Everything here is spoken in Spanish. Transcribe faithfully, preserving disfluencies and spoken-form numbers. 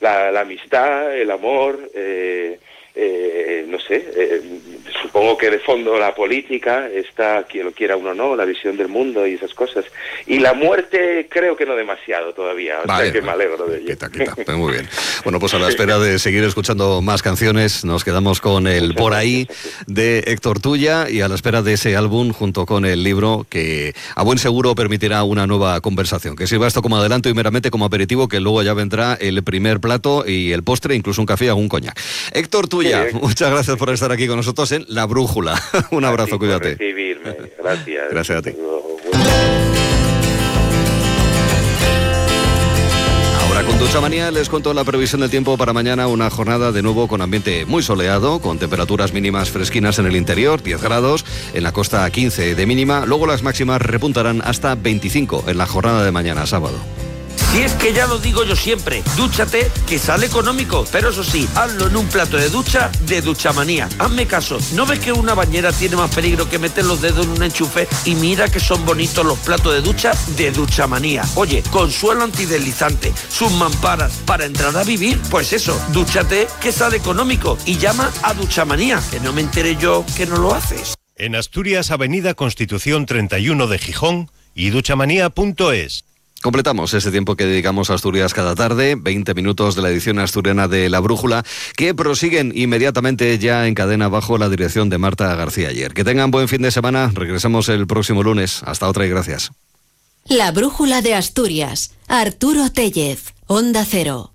la, la amistad, el amor, eh, eh, no sé, eh, supongo que de fondo la política está, quien lo quiera uno o no, la visión del mundo y esas cosas. Y la muerte creo que no demasiado todavía, o vale, sea que me alegro de ello. Quita, quita. Pues muy bien. Bueno, pues a la espera de seguir escuchando más canciones, nos quedamos con el Muchas Por ahí gracias, de Héctor Tuya y a la espera de ese álbum junto con el libro que a buen seguro permitirá una nueva conversación. Que sirva esto como adelanto y meramente como aperitivo, que luego ya vendrá el primer plato y el postre, incluso un café y algún coñac. Héctor Tuya, sí, muchas gracias por estar aquí con nosotros en La Brújula. Un abrazo, cuídate. Por recibirme. Gracias. Gracias a ti. Ahora con Duchamanía les cuento la previsión del tiempo para mañana, una jornada de nuevo con ambiente muy soleado, con temperaturas mínimas fresquinas en el interior, diez grados, en la costa quince de mínima, luego las máximas repuntarán hasta veinticinco en la jornada de mañana, sábado. Si es que ya lo digo yo siempre, dúchate, que sale económico, pero eso sí, hazlo en un plato de ducha de Duchamanía. Hazme caso, ¿no ves que una bañera tiene más peligro que meter los dedos en un enchufe? Y mira que son bonitos los platos de ducha de Duchamanía. Oye, con suelo antideslizante, sus mamparas, para entrar a vivir, pues eso, dúchate, que sale económico, y llama a Duchamanía, que no me entere yo que no lo haces. En Asturias, Avenida Constitución treinta y uno de Gijón y duchamanía punto es. Completamos este tiempo que dedicamos a Asturias cada tarde, veinte minutos de la edición asturiana de La Brújula, que prosiguen inmediatamente ya en cadena bajo la dirección de Marta García Ayer. Que tengan buen fin de semana, regresamos el próximo lunes. Hasta otra y gracias. La Brújula de Asturias, Arturo Tellez, Onda Cero.